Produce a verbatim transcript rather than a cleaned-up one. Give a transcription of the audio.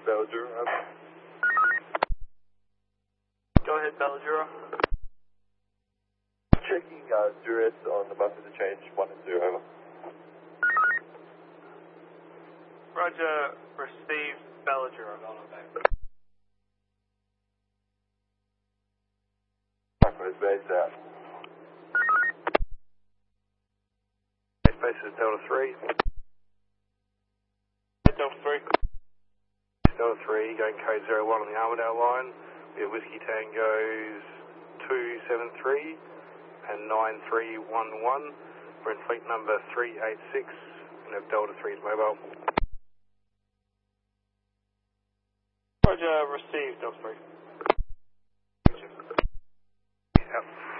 Belgium. Go ahead, Belgium. Checking uh, duress on the bus interchange, one and two, over. Roger, received Belgium. On back. Is based out. Base is Delta three. Delta three. Delta three, going code zero one on the Armadale line. We have Whiskey Tango's two seven three and nine three one one. We're in fleet number three eight six and have Delta three's mobile. Roger, received Delta three. Yeah.